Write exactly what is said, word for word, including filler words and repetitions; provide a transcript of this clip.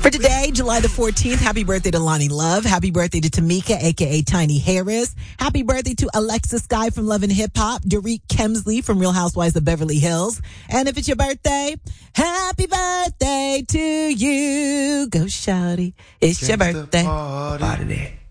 For today, July the fourteenth, happy birthday to Lonnie Love. Happy birthday to Tamika, a k a. Tiny Harris. Happy birthday to Alexa Sky from Love and Hip Hop. Dorit Kemsley from Real Housewives of Beverly Hills. And if it's your birthday, happy birthday to you. Go, shawty. It's your birthday. Party.